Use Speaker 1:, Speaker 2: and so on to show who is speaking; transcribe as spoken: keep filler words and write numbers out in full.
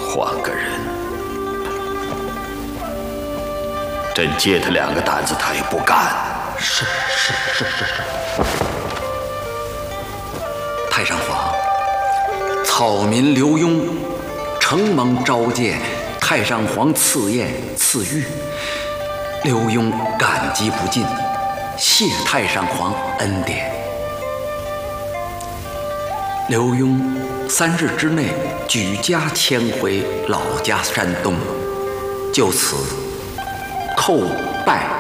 Speaker 1: 换个人，朕借他两个胆子，他也不干。
Speaker 2: 是是是是是。太上皇，草民刘墉承蒙召见太上皇赐宴赐御，刘墉感激不尽，谢太上皇恩典。刘墉三日之内举家迁回老家山东，就此叩拜